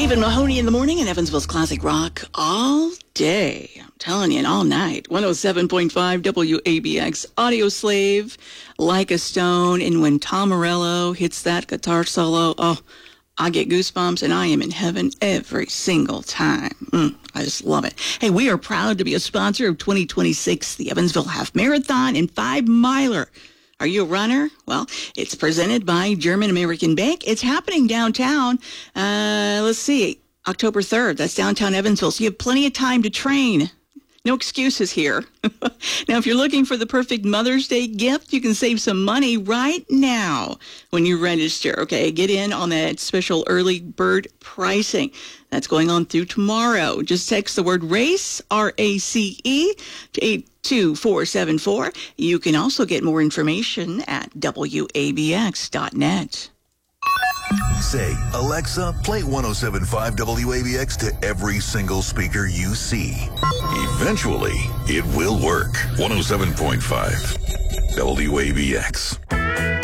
Stephen Mahoney in the morning in Evansville's Classic Rock all day. I'm telling you, and all night. 107.5 WABX, Audio Slave, Like a Stone. And when Tom Morello hits that guitar solo, oh, I get goosebumps, and I am in heaven every single time. I just love it. Hey, we are proud to be a sponsor of 2026, the Evansville Half Marathon and 5 Miler. Are you a runner? Well, it's presented by German American Bank. It's happening downtown. Let's see, October 3rd. That's downtown Evansville. So you have plenty of time to train. No excuses here. Now, if you're looking for the perfect Mother's Day gift, you can save some money right now when you register. Okay, get in on that special early bird pricing. That's going on through tomorrow. Just text the word RACE, RACE, to 82474. You can also get more information at WABX.net. Say, Alexa, play 107.5 WABX to every single speaker you see. Eventually, it will work. 107.5 WABX.